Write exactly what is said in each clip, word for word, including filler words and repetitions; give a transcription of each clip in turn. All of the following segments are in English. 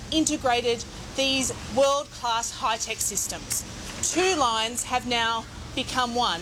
integrated these world-class high-tech systems. Two lines have now become one.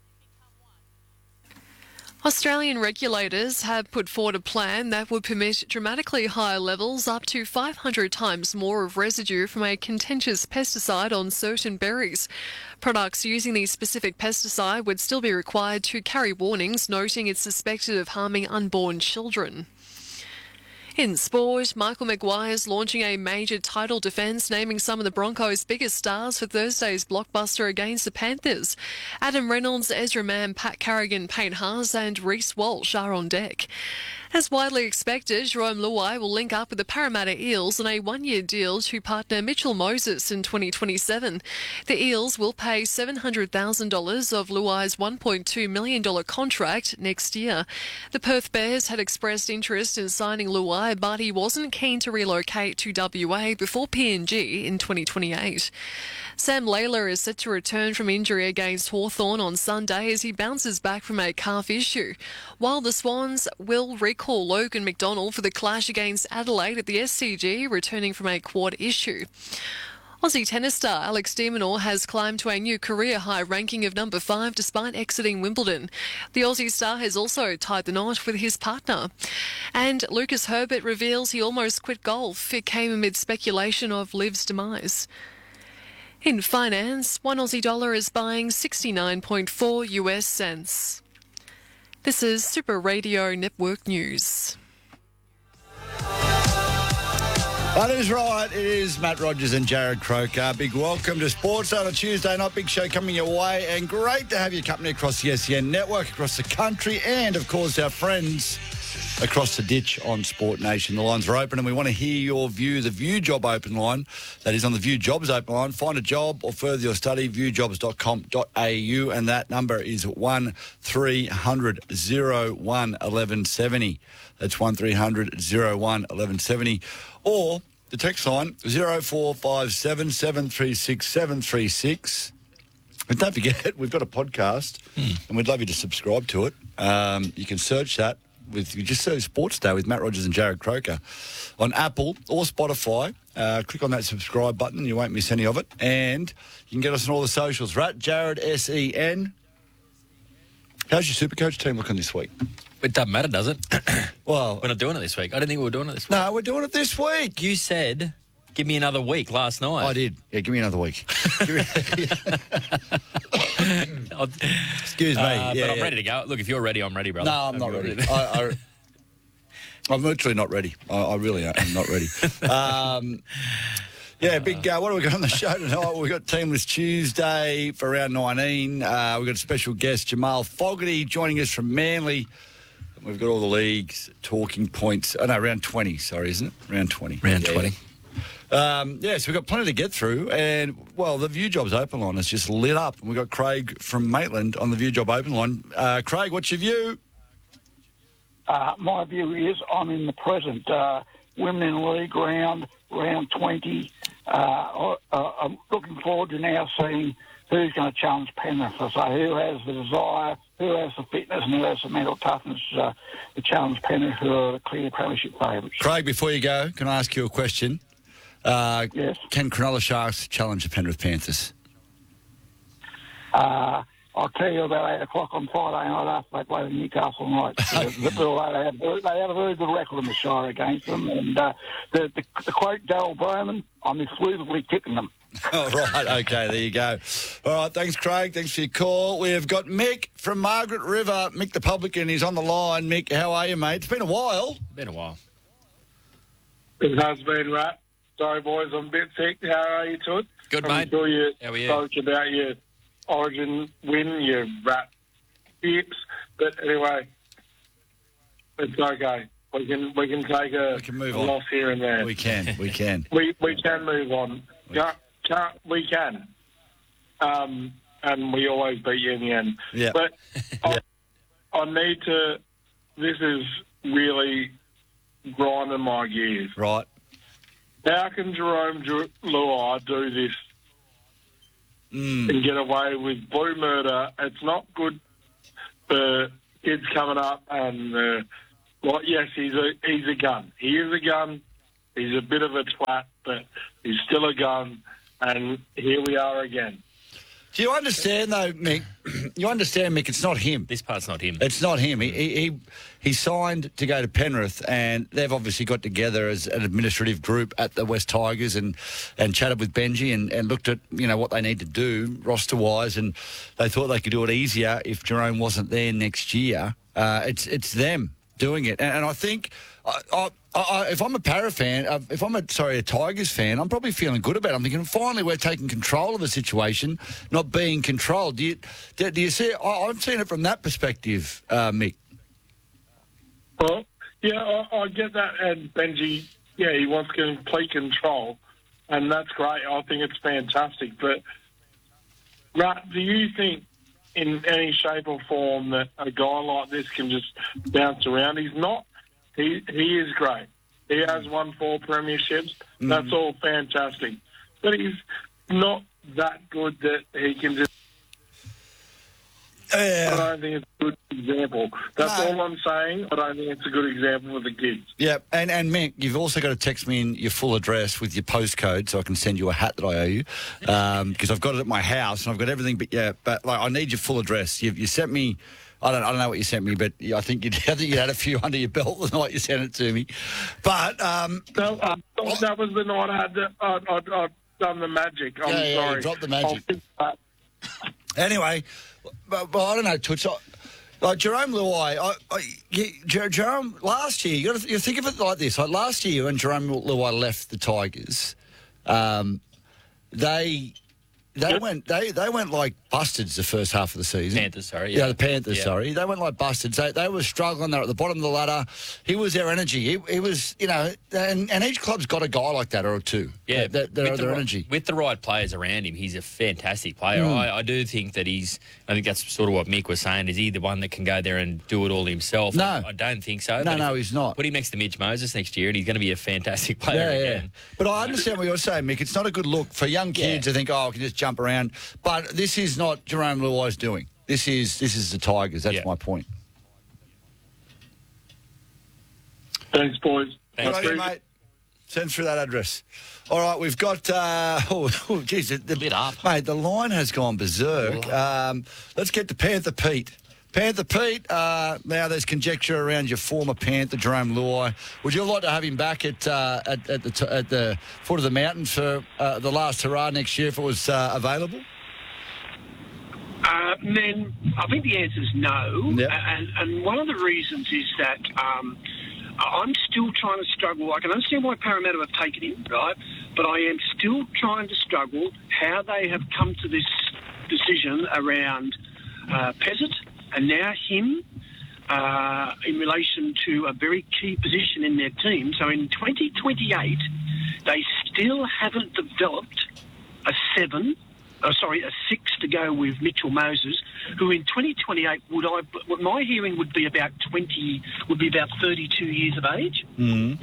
Australian regulators have put forward a plan that would permit dramatically higher levels, up to five hundred times more of residue from a contentious pesticide on certain berries. Products using the specific pesticide would still be required to carry warnings noting it's suspected of harming unborn children. In sport, Michael Maguire's launching a major title defence, naming some of the Broncos' biggest stars for Thursday's blockbuster against the Panthers. Adam Reynolds, Ezra Mann, Pat Carrigan, Payne Haas and Reece Walsh are on deck. As widely expected, Jerome Luai will link up with the Parramatta Eels on a one-year deal to partner Mitchell Moses in twenty twenty-seven. The Eels will pay seven hundred thousand dollars of Luai's one point two million dollars contract next year. The Perth Bears had expressed interest in signing Luai, but he wasn't keen to relocate to W A before P N G in twenty twenty-eight. Sam Layla is set to return from injury against Hawthorn on Sunday as he bounces back from a calf issue, while the Swans will recall Logan McDonald for the clash against Adelaide at the S C G, returning from a quad issue. Aussie tennis star Alex de Minaur has climbed to a new career-high ranking of number five despite exiting Wimbledon. The Aussie star has also tied the knot with his partner. And Lucas Herbert reveals he almost quit golf. It came amid speculation of Liv's demise. In finance, one Aussie dollar is buying sixty-nine point four U S cents. This is Super Radio Network News. That is right. It is Matt Rogers and Jared Croker. Big welcome to Sports on a Tuesday night. Big show coming your way, and great to have your company across the S E N network, across the country, and of course our friends across the ditch on Sport Nation. The lines are open and we want to hear your view. The View Job open line, that is on the View Jobs open line. Find a job or further your study, view jobs dot com dot a u, and that number is one three hundred oh one eleven seventy. That's one three hundred oh one eleven seventy. Or the text line, zero four five seven seven three six seven three six. And don't forget, we've got a podcast mm. and we'd love you to subscribe to it. Um, you can search that. With you just search Sports Day with Matt Rogers and Jared Croker on Apple or Spotify. Uh, click on that subscribe button. You won't miss any of it. And you can get us on all the socials. Rat, Jared, S E N. How's your Supercoach team looking this week? It doesn't matter, does it? Well, we're not doing it this week. I didn't think we were doing it this week. No, we're doing it this week. You said, give me another week last night. I did. Yeah, give me another week. Excuse me. Uh, yeah, but I'm yeah. ready to go. Look, if you're ready, I'm ready, brother. No, I'm, I'm not ready. ready. I, I, I'm literally not ready. I, I really am I'm not ready. Um, yeah, big. Uh, what do we got on the show tonight? We've got Teamless Tuesday for round nineteen. Uh, we've got a special guest, Jamal Fogarty, joining us from Manly. We've got all the leagues, talking points. Oh, no, round twenty, sorry, isn't it? Round twenty. Round yeah. twenty. Um, yeah, so we've got plenty to get through. And, well, the View Jobs open line has just lit up. And we've got Craig from Maitland on the View Job open line. Uh, Craig, what's your view? Uh, my view is I'm in the present uh, Women in League round, round twenty. Uh, uh, I'm looking forward to now seeing who's going to challenge Penrith. So who has the desire, who has the fitness, and who has the mental toughness uh, to challenge Penrith, who are the clear premiership favourites. Craig, before you go, can I ask you a question? Uh, yes. Can Cronulla Sharks challenge the Penrith Panthers? Uh, I'll tell you about eight o'clock on Friday night after they play the Newcastle Knights. uh, they, had, they had a very good record in the Shire against them. And uh, the, the, the quote Daryl Bowman, I'm exclusively tipping them. Oh, right, okay, there you go. All right, thanks, Craig. Thanks for your call. We've got Mick from Margaret River. Mick the publican is on the line. Mick, how are you, mate? It's been a while. Been a while. It has been, right. Sorry, boys, I'm a bit sick. How are you, Todd? Good, I'm mate. sure you How are you? spoke about your Origin win, your rat tips. But anyway, it's okay. We can we can take a, We can move a on. loss here and there. We can, we can. We we can move on. Can't, can't, we can. Um, and we always beat you in the end. Yeah. But I, I need to... This is really grinding my gears. Right. How can Jerome Luai do this Mm. and get away with blue murder? It's not good for kids coming up and, uh, well, yes, he's a he's a gun. He is a gun. He's a bit of a twat, but he's still a gun. And here we are again. Do you understand, though, Mick? You understand, Mick, it's not him. This part's not him. It's not him. He, he he signed to go to Penrith, and they've obviously got together as an administrative group at the West Tigers and, and chatted with Benji and, and looked at, you know, what they need to do roster-wise, and they thought they could do it easier if Jerome wasn't there next year. Uh, it's it's them doing it. And, and I think... I, I, I, if I'm a Para fan, uh, if I'm a sorry a Tigers fan, I'm probably feeling good about it. I'm thinking finally we're taking control of the situation, not being controlled. Do you do, do you see? It? I, I've seen it from that perspective, uh, Mick. Well, yeah, I, I get that, and Benji, yeah, he wants complete control, and that's great. I think it's fantastic. But, Rat, do you think in any shape or form that a guy like this can just bounce around? He's not. He he is great. He has won four premierships. Mm. That's all fantastic. But he's not that good that he can just... Uh, I don't think it's a good example. That's no. all I'm saying. I don't think it's a good example for the kids. Yeah, and, and Mick, you've also got to text me in your full address with your postcode so I can send you a hat that I owe you, because um, I've got it at my house and I've got everything. But yeah, but like I need your full address. You, you sent me... I don't, I don't know what you sent me, but I think you I think you had a few under your belt the night you sent it to me. But um, no, uh, that was the night I had the, uh, I'd, I'd done the magic. I'm yeah, yeah, sorry. You dropped the magic. I'll Anyway, but, but I don't know, Toots. I, like Jerome Luai, I, I, Jer- Jerome last year. You got to you think of it like this. Like last year when Jerome Luai left the Tigers, um, they. They yep. went. They, they went like bustards the first half of the season. Panthers, sorry. Yeah, yeah the Panthers. Yeah. Sorry, they went like bustards. They, they were struggling. They were at the bottom of the ladder. He was their energy. He, he was, you know, and, and each club's got a guy like that or two. Yeah, that, that are the their right, energy. With the right players around him, he's a fantastic player. Mm. I, I do think that he's. I think that's sort of what Mick was saying. Is he the one that can go there and do it all himself? No, I, I don't think so. No, no, he's not. Put him next to Mitch Moses next year, and he's going to be a fantastic player yeah, again. Yeah. But I understand what you're saying, Mick. It's not a good look for young kids yeah. to think, oh, I can just jump around. But this is not Jerome Luai's doing. This is this is the Tigers. That's yeah. my point. Thanks, boys. Thanks, Good on you, mate. Send through that address. All right, we've got... Uh, oh, oh, geez. The, the, Lit up. Mate, the line has gone berserk. Um, let's get to Panther Pete. Panther Pete, uh, now there's conjecture around your former Panther, Jerome Luai. Would you like to have him back at uh, at, at, the t- at the foot of the mountain for uh, the last hurrah next year if it was uh, available? Uh, then I think the answer is no. Yep. And, and one of the reasons is that um, I'm still trying to struggle. I can understand why Parramatta have taken him, right? But I am still trying to struggle how they have come to this decision around uh, Peasant and now him uh, in relation to a very key position in their team. So in twenty twenty-eight, they still haven't developed a seven. Oh, sorry, a six to go with Mitchell Moses, who in twenty twenty-eight would I? My hearing would be about twenty, would be about thirty-two years of age. Mm-hmm.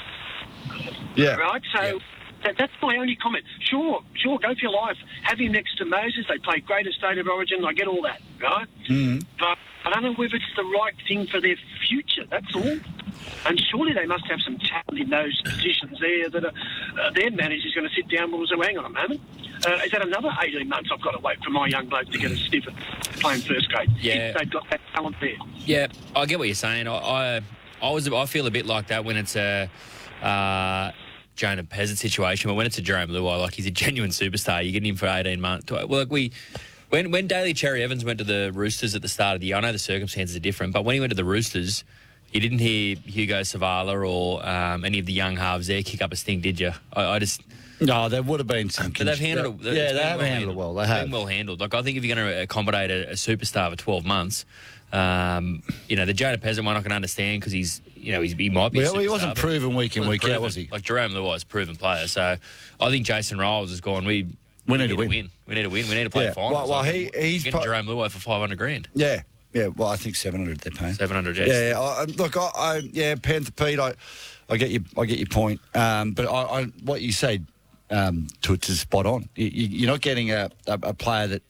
Yeah. Right. So yeah. that, that's my only comment. Sure, sure, go for your life. Have him next to Moses. They play greater state of origin. I get all that, right? Mm-hmm. But I don't know whether it's the right thing for their future. That's all. And surely they must have some talent in those positions there that are, uh, their manager's going to sit down and say, well, hang on a moment. Uh, is that another eighteen months I've got to wait for my young bloke to get a sniff at playing first grade? Yeah. If they've got that talent there. Yeah, I get what you're saying. I, I, I was, I feel a bit like that when it's a uh, Jonah Peasant situation, but when it's a Jerome Luai, like he's a genuine superstar. You get him for eighteen months. Well, like we, when when Daly Cherry Evans went to the Roosters at the start of the year, I know the circumstances are different, but when he went to the Roosters, you didn't hear Hugo Savala or um, any of the young halves there kick up a stink, did you? I, I just. No, there would have been some. But they've handled it. Yeah, it's they been have well handled it well. They It's have. been well handled. Like I think if you're going to accommodate a, a superstar for twelve months, um, you know the Jonah Peasant one I can understand because he's, you know, he's, he might be. Well, a he superstar, wasn't but proven week in, wasn't week proven. out, was he? Like Jerome Luai is a proven player, so I think Jason Riles has gone. We We need to win. We need to win. We need to play Yeah. the finals. Well, well, I he- think he's getting pro- Jerome Luai for five hundred grand. Yeah. Yeah, well, I think seven hundred they're paying. Seven hundred. Yeah, Yes. yeah. I, look, I, I, yeah, Panther Pete, I, I get you, I get your point. Um, but I, I, what you say, um, to, to spot on. You, you, you're not getting a, a, a player that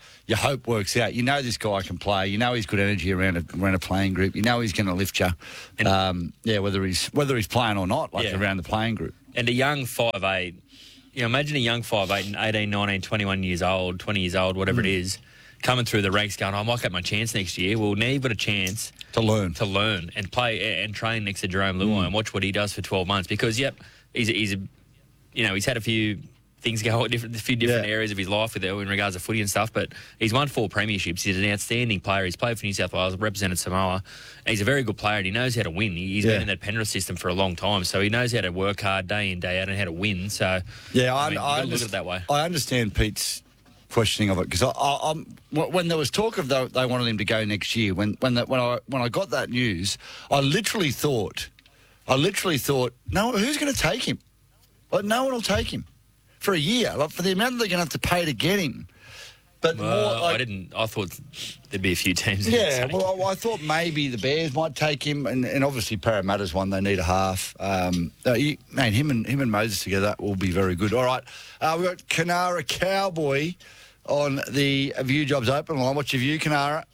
your hope works out. You know this guy can play. You know he's good energy around a, around a playing group. You know he's going to lift you. Um, yeah, whether he's whether he's playing or not, like Yeah. around the playing group. And a young five eight, you know, imagine a young five eight, eighteen, nineteen, twenty-one years old, twenty years old, whatever Mm. it is, coming through the ranks going, I might get my chance next year. Well, now you've got a chance To learn. to learn and play and train next to Jerome Luai Mm. and watch what he does for twelve months. Because, yep, he's, he's a, you know, he's had a few things go, different, a few different Yeah. areas of his life with in regards to footy and stuff, but he's won four premierships. He's an outstanding player. He's played for New South Wales, represented Samoa. And he's a very good player and he knows how to win. He's Yeah. been in that Penrith system for a long time, so he knows how to work hard day in, day out and how to win. So, Yeah, I, I mean, I, you've got to look at underst- it that way. I understand Pete's questioning of it because I, I, I'm when there was talk of the, they wanted him to go next year. When when that when I when I got that news, I literally thought, I literally thought, no, who's going to take him? Like, no one will take him for a year. Like, for the amount they're going to have to pay to get him. But the Well, more, like, I didn't. I thought there'd be a few teams. yeah, that would take well, I, I thought maybe the Bears might take him, and, and obviously Parramatta's one. They need a half. Um, uh, you, man, him and him and Moses together will be very good. All right, uh, we've got Kanara Cowboy on the View Jobs Open line. What's your view, Kanara?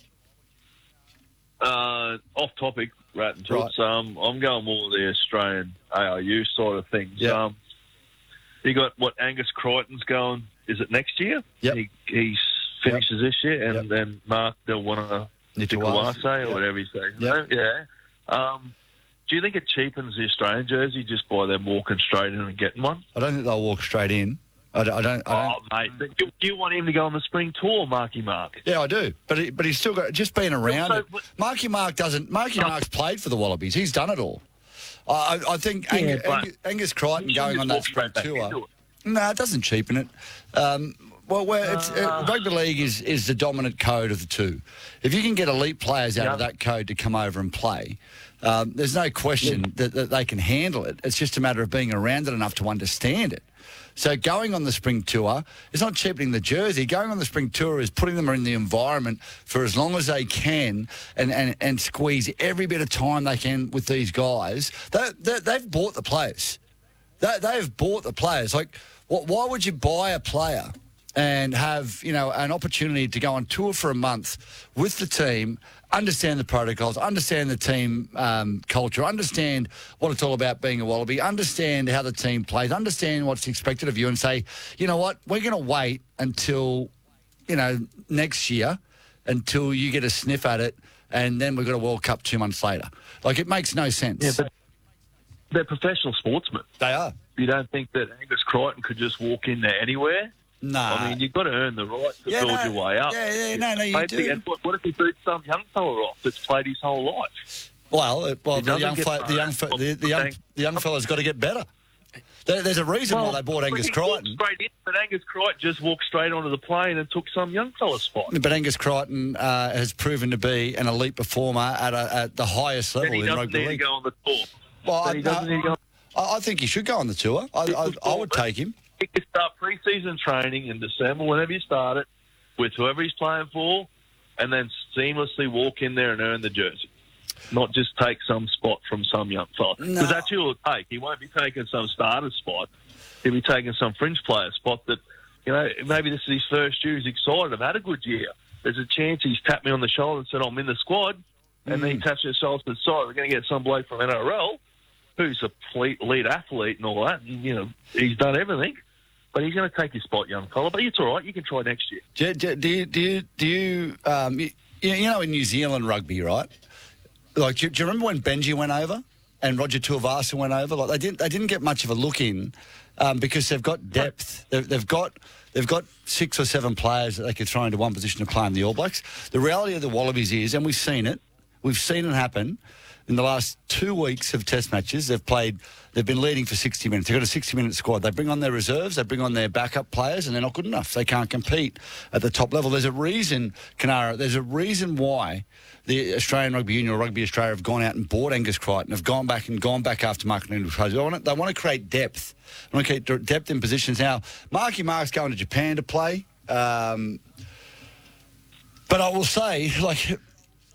Uh, off topic, Rat and Toots. Um, I'm going more the Australian A R U side of things. Yep. Um, you got what Angus Crichton's going. Is it next year? Yep. He he finishes this year, and Yep. then Mark Del Wanna Nitawase. Nicolase or Yep. whatever he says. Yep. Yeah. Um, do you think it cheapens the Australian jersey just by them walking straight in and getting one? I don't think they'll walk straight in. I don't. I don't, I don't Oh, mate, but you, you want him to go on the spring tour, Marky Mark? Yeah, I do, but he, but he's still got just been around So, it. but- Marky Mark doesn't. Marky Mark's played for the Wallabies. He's done it all. I, I I think Yeah, Angus, but- Angus, Angus Crichton You going just on that walk spring straight back tour. into it. No, it doesn't cheapen it. Um, well, where it's, uh, rugby league is, is the dominant code of the two. If you can get elite players out Yeah. of that code to come over and play, um, there's no question that, that they can handle it. It's just a matter of being around it enough to understand it. So going on the spring tour is not cheapening the jersey. Going on the spring tour is putting them in the environment for as long as they can and, and, and squeeze every bit of time they can with these guys. They, they, they've bought the players. They, they've bought the players. Like, wh- why would you buy a player and have, you know, an opportunity to go on tour for a month with the team, understand the protocols, understand the team um, culture, understand what it's all about being a Wallaby, understand how the team plays, understand what's expected of you, and say, you know what, we're going to wait until, you know, next year until you get a sniff at it, and then we've got a World Cup two months later. Like, it makes no sense. Yeah, but they're professional sportsmen. They are. You don't think that Angus Crichton could just walk in there anywhere? No. I mean, you've got to earn the right to Yeah, build no, your way up. yeah, yeah, no, no, you Maybe- do. And what, what if he beats some young fella off that's played his whole life? Well, uh, well, He the doesn't young, get fe- the young, fe- fired. the, the young, Thank- the young fella's got to get better. There, there's a reason why they bought but Angus he walked Crichton. Straight in, but Angus Crichton just walked straight onto the plane and took some young fella's spot. But Angus Crichton uh, has proven to be an elite performer at, a, at the highest level Then he in doesn't rugby need to league. go on the tour. Well, Then I, he doesn't no, need to go. I, I think he should go on the tour. I, I, I would take him. He could start pre-season training in December, whenever you start it, with whoever he's playing for, and then seamlessly walk in there and earn the jersey. Not just take some spot from some young fella. Because No. that's who he'll take. He won't be taking some starter spot. He'll be taking some fringe player spot that, you know, maybe this is his first year. He's excited. I've had a good year. There's a chance he's tapped me on the shoulder and said, I'm in the squad. And then he taps his shoulder and said, sorry, we're going to get some bloke from N R L who's a elite, elite athlete and all that. And, you know, he's done everything. But he's going to take his spot, young fella. But it's all right. You can try next year. Do, do, do you, do you, do you, um, you, you know, in New Zealand rugby, right? Like, do you, do you remember when Benji went over and Roger Tuivasa went over? Like, they didn't, they didn't get much of a look in um, because they've got depth. They've, they've got, they've got six or seven players that they could throw into one position to play in the All Blacks. The reality of the Wallabies is, and we've seen it, we've seen it happen. In the last two weeks of Test matches, they've played. They've been leading for sixty minutes. They've got a sixty-minute squad. They bring on their reserves. They bring on their backup players, and they're not good enough. They can't compete at the top level. There's a reason, Kanara. There's a reason why the Australian Rugby Union or Rugby Australia have gone out and bought Angus Crichton. Have gone back and gone back after Mark Nicolase. They want to, they want to create depth. They want to create depth in positions. Now, Marky Mark's going to Japan to play, um, but I will say, like.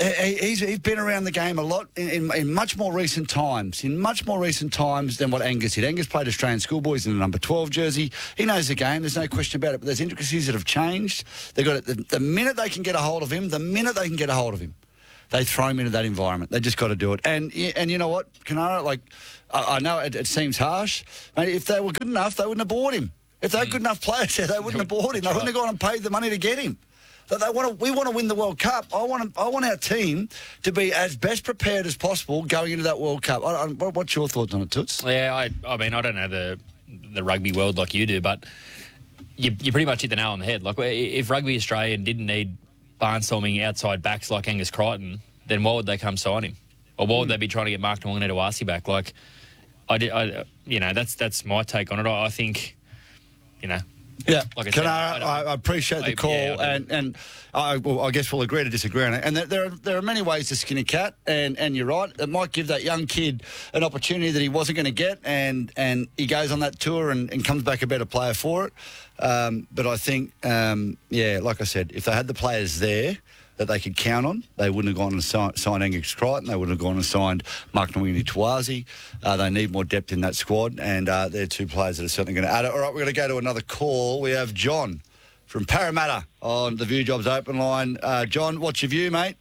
He- He's, he's been around the game a lot in, in, in much more recent times, in much more recent times than what Angus did. Angus played Australian schoolboys in the number twelve jersey. He knows the game. There's no question about it. But there's intricacies that have changed. They got it. The, the minute they can get a hold of him, the minute they can get a hold of him, they throw him into that environment. They just got to do it. And and you know what, Kanara, like, I, I know it, it seems harsh. Mate, if they were good enough, they wouldn't have bought him. If they had good enough players there, they wouldn't have bought him. They wouldn't have gone and paid the money to get him. But they want to, we want to win the World Cup. I want to, I want our team to be as best prepared as possible going into that World Cup. I, I, what's your thoughts on it, Toots? Yeah, I, I mean, I don't know the the rugby world like you do, but you, you pretty much hit the nail on the head. Like, if Rugby Australia didn't need barnstorming outside backs like Angus Crichton, then why would they come sign him? Or why would they be trying to get Mark Nwangatuasi back? Like, I, did, I, you know, that's that's my take on it. I, I think, you know. Yeah, like I, Can said, I, I, I appreciate the I- call, yeah, I and and I, well, I guess we'll agree to disagree on it. And there, there are there are many ways to skin a cat, and, and you're right. It might give that young kid an opportunity that he wasn't going to get, and, and he goes on that tour and, and comes back a better player for it. Um, but I think, um, yeah, like I said, if they had the players there that they could count on, they wouldn't have gone and signed, signed Angus Crichton. They wouldn't have gone and signed Mark Nwangatuasi. Uh, they need more depth in that squad, and uh, they're two players that are certainly going to add it. All right, we're going to go to another call. We have John from Parramatta on the View Jobs Open Line. Uh, John, what's your view, mate?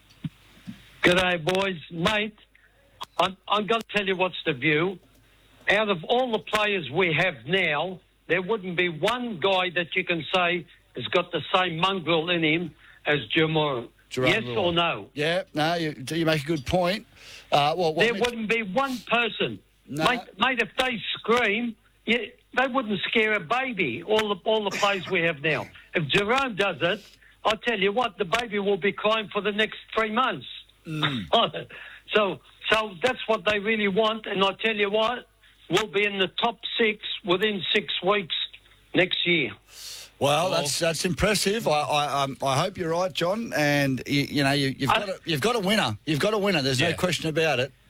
G'day, boys. Mate, I'm, I'm going to tell you what's the view. Out of all the players we have now, there wouldn't be one guy that you can say has got the same mongrel in him as Jerome. Jerome Yes Luai. or no? Yeah, no, you, you make a good point. Uh, well, what There me- wouldn't be one person. No. Mate, mate, if they scream, yeah, they wouldn't scare a baby, all the, all the players we have now. If Jerome does it, I tell you what, the baby will be crying for the next three months. Mm. so, so that's what they really want, and I tell you what, we'll be in the top six within six weeks next year. Well, that's that's impressive. I I, um, I hope you're right, John. And you, you know you, you've I- got a, you've got a winner. You've got a winner. There's no Yeah. question about it.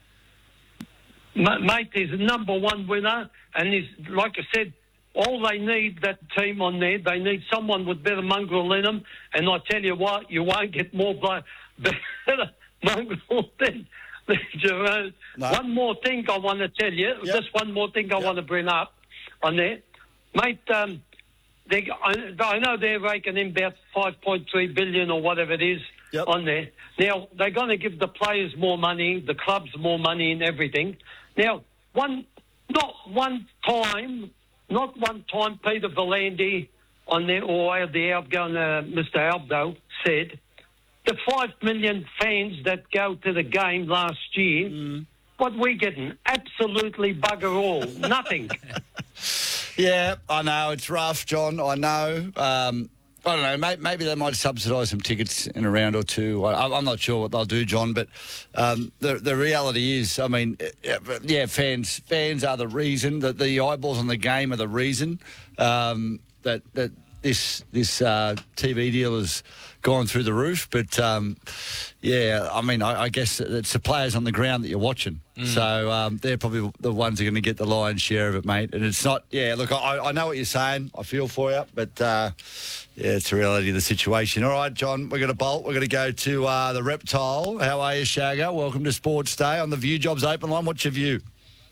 Ma- Mate, there's a number one winner, and there's, like I said, all they need, that team on there, they need someone with better mongrel in them, and I tell you what, you won't get more blood, better mongrel than, than Jerome. No. One more thing I want to tell you, Yep. just one more thing I Yep. want to bring up on there. Mate, um, they, I, I know they're raking in about five point three billion or whatever it is Yep. on there. Now, they're going to give the players more money, the clubs more money and everything. Now, one, not one time, not one time Peter V'landys on there, or the outgoing uh, Mister Aldo said, the five million fans that go to the game last year, Mm. what we getting? Absolutely bugger all. Nothing. Yeah, I know it's rough, John. I know. Um, I don't know. Maybe, maybe they might subsidise some tickets in a round or two. I, I'm not sure what they'll do, John. But um, the the reality is, I mean, yeah, fans fans are the reason. That the eyeballs on the game are the reason um, that that this this uh, T V deal has gone through the roof. But um, yeah, I mean, I, I guess it's the players on the ground that you're watching. So um, they're probably the ones who are going to get the lion's share of it, mate. And it's not, yeah, look, I, I know what you're saying. I feel for you. But, uh, yeah, it's the reality of the situation. All right, John, we're going to bolt. We're going to go to uh, the Reptile. How are you, Shagger? Welcome to Sports Day on the View Jobs Open Line. What's your view?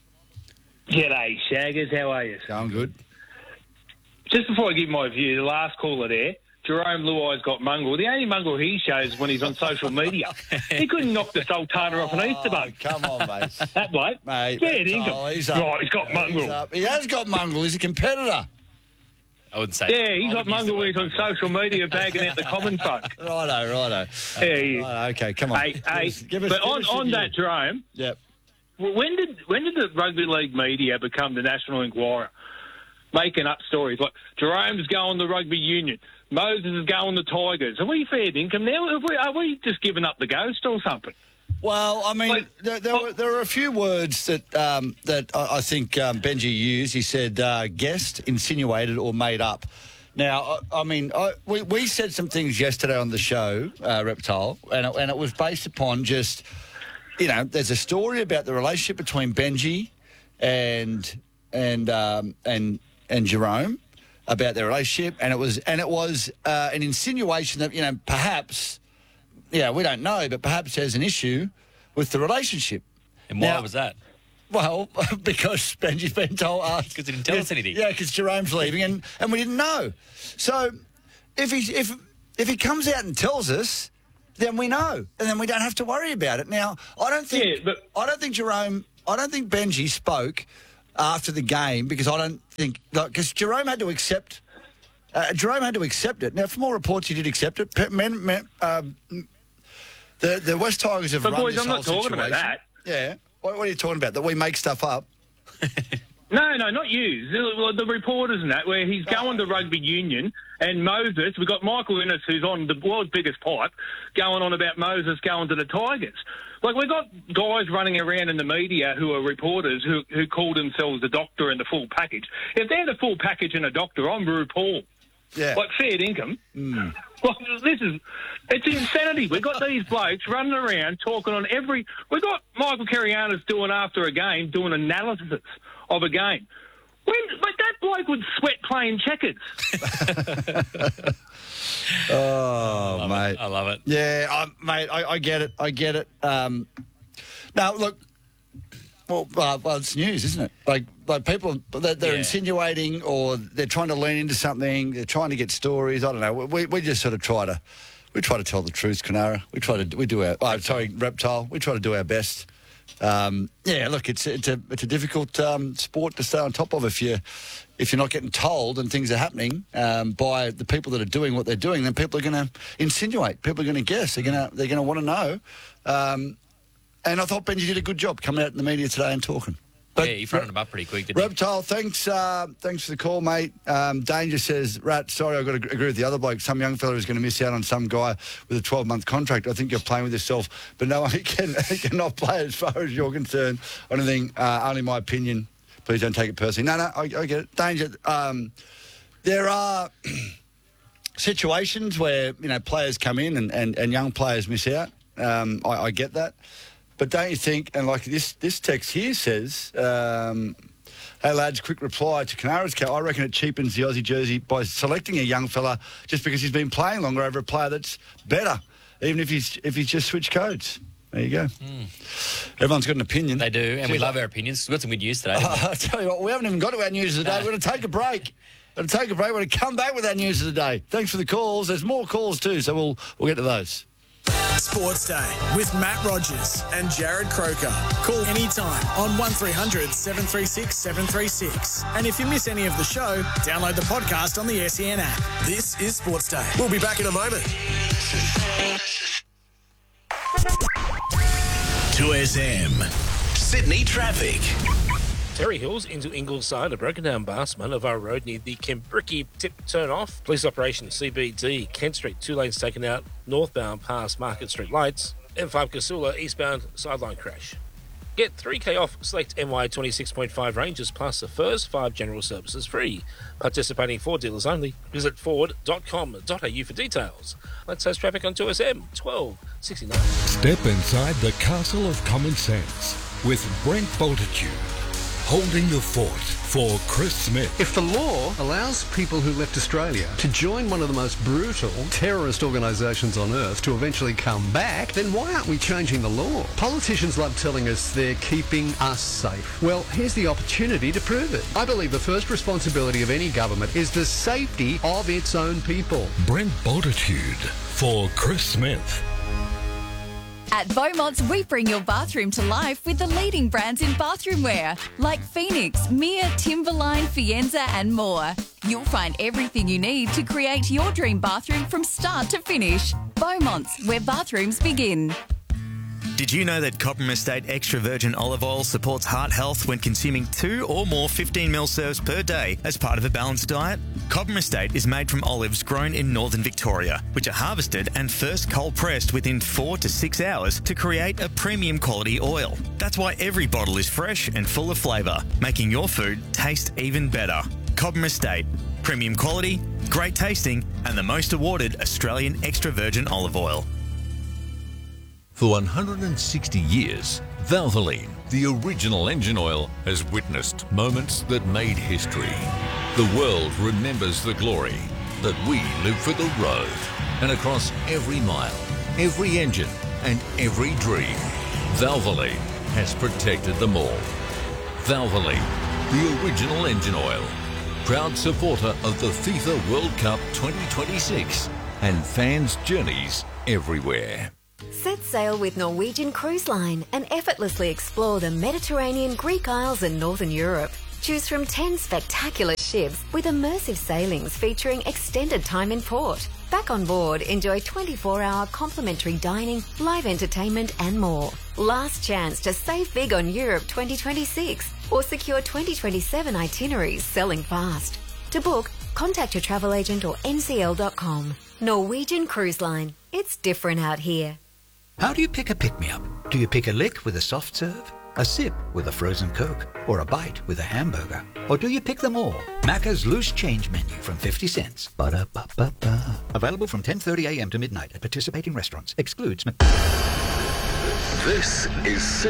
G'day, Shaggers. How are you? Going good. Just before I give my view, the last caller there, Jerome Luai's got mongrel. The only mongrel he shows when he's on social media. He couldn't knock the Sultana off an Easter bug. Come on, mate. That bloke. Mate, Fair Reptile, dinkum. he's up. Right, he's got He's mongrel. up. He has got mongrel. He's a competitor. I wouldn't say. Yeah, he's I got would use the mongrel when word he's on mongrel. social media bagging out the common folk. Righto, righto. Yeah, yeah. Righto, okay, come on. Hey, Give hey, us- give us- but give on, us your on view. that, Jerome, Yep. when did when did the rugby league media become the National Enquirer? Making up stories like Jerome's going the rugby union, Moses is going the Tigers. Are we fair income now? Are we, are we just giving up the ghost or something? Well, I mean, Like- there, there, were, there are a few words that um, that I, I think um, Benji used. He said uh, guessed, insinuated, or made up. Now, I, I mean, I, we, we said some things yesterday on the show, uh, Reptile, and it, and it was based upon just, you know, there's a story about the relationship between Benji and and um, and and Jerome about their relationship, and it was and it was uh, an insinuation that, you know, perhaps yeah, we don't know, but perhaps there's an issue with the relationship. And why Now- was that? Well, because Benji's been told us. Because he didn't tell us anything. Yeah, because Jerome's leaving and, and we didn't know. So if he if if he comes out and tells us, then we know, and then we don't have to worry about it. Now, I don't think Yeah, but- I don't think Jerome, I don't think Benji spoke after the game because I don't think because Jerome had to accept. Uh, Jerome had to accept it. Now, from all reports, he did accept it. Pe- Men, men, um, the the West Tigers have But run boys, this I'm not whole talking about situation. that. Yeah. What, what are you talking about? That we make stuff up? No, no, not you. The, the reporters and that, where he's going to rugby union and Moses, we've got Michael Innes, who's on the world's biggest pipe, going on about Moses going to the Tigers. Like, we've got guys running around in the media who are reporters who, who call themselves the doctor and the full package. If they're the full package and a doctor, I'm RuPaul. Yeah. Like, fair income. Mm. Like, this is, it's insanity. We've got these blokes running around talking on every, we've got Michael Kirianis doing after a game, doing analysis of a game. When, but that bloke would sweat playing checkers. Oh, I mate. I love it. Yeah, I, mate, I, I get it. I get it. Um, now, look, well, uh, well, it's news, isn't it? Like, like people, they're, they're Yeah. insinuating or they're trying to lean into something. They're trying to get stories. I don't know. We, we just sort of try to, we try to tell the truth, Kanara. We try to, we do our, oh, sorry, Reptile. We try to do our best. Um, yeah, look, it's it's a it's a difficult um, sport to stay on top of if you if you're not getting told and things are happening um, by the people that are doing what they're doing. Then people are going to insinuate. People are going to guess. They're going to they're going to want to know. Um, and I thought Benji did a good job coming out in the media today and talking. But yeah, he fronted him up pretty quick, didn't he? Reptile, thanks uh, thanks for the call, mate. Um, Danger says, Rat, sorry, I've got to agree with the other bloke. Some young fella is going to miss out on some guy with a twelve-month contract. I think you're playing with yourself, but no one can, cannot play as far as you're concerned. I don't think, uh, only my opinion. Please don't take it personally. No, no, I, I get it. Danger, um, there are situations where, you know, players come in and, and, and young players miss out. Um, I, I get that. But don't you think, and like this this text here says, um, hey lads, quick reply to Kanara's cow. I reckon it cheapens the Aussie jersey by selecting a young fella just because he's been playing longer over a player that's better, even if he's if he's just switched codes. There you go. Mm. Everyone's got an opinion. They do, and we love our opinions. We've got some good news today. haven't we? I tell you what, we haven't even got to our news of the day. No. We're going to take a break. We're going to take a break. We're going to come back with our news of the day. Thanks for the calls. There's more calls too, so we'll we'll get to those. Sports Day with Matt Rogers and Jared Croker. Call anytime on one three hundred seven three six seven three six. And if you miss any of the show, download the podcast on the S E N app. This is Sports Day. We'll be back in a moment. two S M. Sydney traffic. Terry Hills into Ingleside, a broken down bus, Manovar Road near the Kimbrickie tip turn off. Police operation C B D, Kent Street, two lanes taken out, northbound past Market Street lights. M five Casula, eastbound sideline crash. Get three K off select M Y twenty-six point five ranges plus the first five general services free. Participating Ford dealers only. Visit ford dot com dot a u for details. Let's host traffic on two S M twelve sixty-nine. Step inside the castle of common sense with Brent Boltitude. Holding the fort for Chris Smith. If the law allows people who left Australia to join one of the most brutal terrorist organisations on earth to eventually come back, then why aren't we changing the law? Politicians love telling us they're keeping us safe. Well, here's the opportunity to prove it. I believe the first responsibility of any government is the safety of its own people. Brent Boltitude for Chris Smith. At Beaumont's, we bring your bathroom to life with the leading brands in bathroom wear, like Phoenix, Mia, Timberline, Fienza and more. You'll find everything you need to create your dream bathroom from start to finish. Beaumont's, where bathrooms begin. Did you know that Cobram Estate Extra Virgin Olive Oil supports heart health when consuming two or more fifteen mil serves per day as part of a balanced diet? Cobram Estate is made from olives grown in northern Victoria, which are harvested and first cold pressed within four to six hours to create a premium quality oil. That's why every bottle is fresh and full of flavour, making your food taste even better. Cobram Estate, premium quality, great tasting, and the most awarded Australian extra virgin olive oil. For one hundred sixty years, Valvoline, the original engine oil, has witnessed moments that made history. The world remembers the glory that we live for the road. And across every mile, every engine and every dream. Valvoline has protected them all. Valvoline, the original engine oil. Proud supporter of the FIFA World Cup twenty twenty-six and fans' journeys everywhere. Set sail with Norwegian Cruise Line and effortlessly explore the Mediterranean, Greek Isles and Northern Europe. Choose from ten spectacular ships with immersive sailings featuring extended time in port. Back on board, enjoy twenty-four hour complimentary dining, live entertainment and more. Last chance to save big on Europe twenty twenty-six or secure twenty twenty-seven itineraries selling fast. To book, contact your travel agent or N C L dot com. Norwegian Cruise Line. It's different out here. How do you pick a pick-me-up? Do you pick a lick with a soft serve, a sip with a frozen Coke, or a bite with a hamburger? Or do you pick them all? Macca's Loose Change Menu from fifty cents. Ba-da-ba-ba-ba. Available from ten thirty a m to midnight at participating restaurants. Excludes... This is